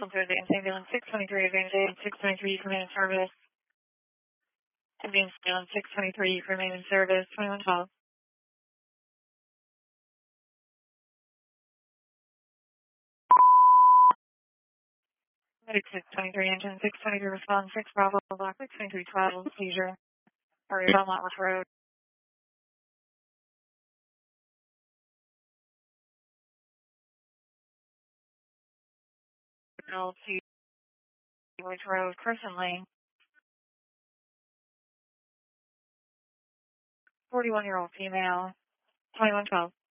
Advanced Ambulance 623, Advanced Ambulance 623, remain in service. Advanced Ambulance 623, remain in service, 2112. Medic 623, engine 623, respond 6 Bravo, block 62312, seizure. Hurry, Belmont Road. To Which Road, Crescent Lane. 41-year-old female, 2112.